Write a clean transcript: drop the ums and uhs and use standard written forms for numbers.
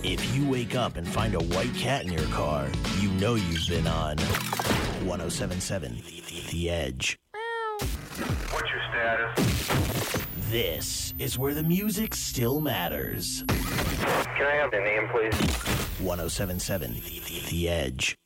If you wake up and find a white cat in your car, you know you've been on 107.7 The Edge. What's your status? This is where the music still matters. Can I have the name, please? 107.7 The Edge.